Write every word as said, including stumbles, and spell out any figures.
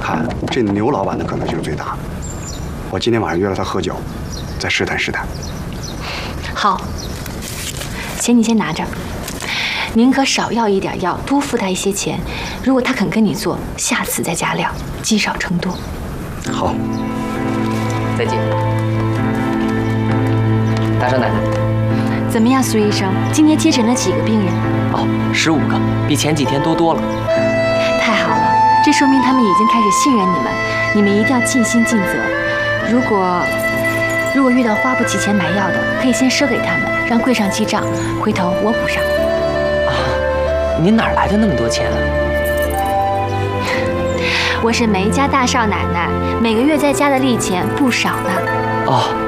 看，这牛老板的可能性最大。我今天晚上约了他喝酒，再试探试探。 好，钱你先拿着，宁可少要一点药，多付他一些钱。如果他肯跟你做，下次再加料，积少成多。 好， 再见，大少奶奶。 怎么样，苏医生？今天接诊了几个病人？ 哦，十五个，比前几天多多了。 太好了，这说明他们已经开始信任你们。你们一定要尽心尽责。如果如果遇到花不起钱买药的，可以先赊给他们，让柜上记账，回头我补上。 啊，您哪来的那么多钱啊？ 我是梅家大少奶奶，每个月在家的利钱不少呢。 哦。